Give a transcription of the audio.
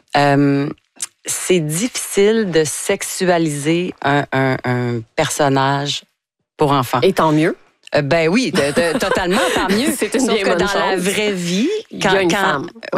C'est difficile de sexualiser un personnage pour enfants. Et tant mieux. Ben oui, totalement, tant mieux. C'est une Sauf bien que bonne dans la chose. vraie vie, Il y a une femme.